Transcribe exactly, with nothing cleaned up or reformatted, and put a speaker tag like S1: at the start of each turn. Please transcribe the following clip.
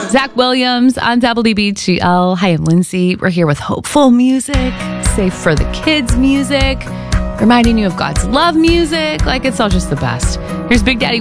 S1: Zach Williams on W B G L. Hi, I'm Lindsay. We're here with hopeful music, safe for the kids music, reminding you of God's love music. Like, it's all just the best. Here's Big Daddy